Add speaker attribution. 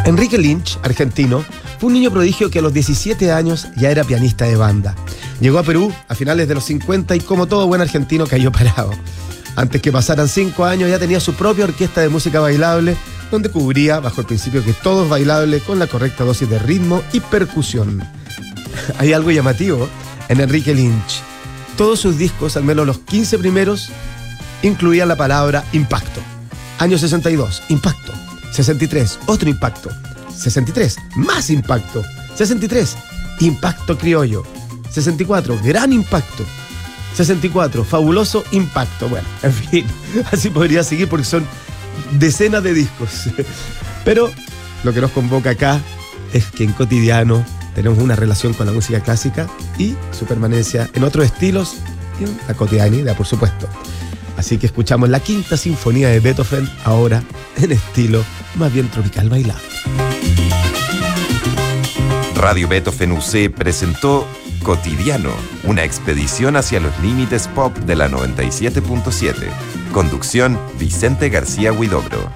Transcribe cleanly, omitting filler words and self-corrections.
Speaker 1: Enrique Lynch, argentino, fue un niño prodigio que a los 17 años ya era pianista de banda. Llegó a Perú a finales de los 50 y como todo buen argentino cayó parado. Antes que pasaran 5 años ya tenía su propia orquesta de música bailable, donde cubría, bajo el principio que todo es bailable, con la correcta dosis de ritmo y percusión. Hay algo llamativo en Enrique Lynch. Todos sus discos, al menos los 15 primeros, incluían la palabra impacto. Año 62, impacto. 63, otro impacto. 63, más impacto. 63, impacto criollo. 64, gran impacto. 64, fabuloso impacto. Bueno, en fin, así podría seguir porque son decenas de discos. Pero lo que nos convoca acá es que en Cotidiano tenemos una relación con la música clásica y su permanencia en otros estilos y en la cotidianidad, por supuesto. Así que escuchamos la Quinta Sinfonía de Beethoven, ahora en estilo más bien tropical bailable.
Speaker 2: Radio Beethoven UC presentó Cotidiano, una expedición hacia los límites pop de la 97.7. Conducción, Vicente García Huidobro.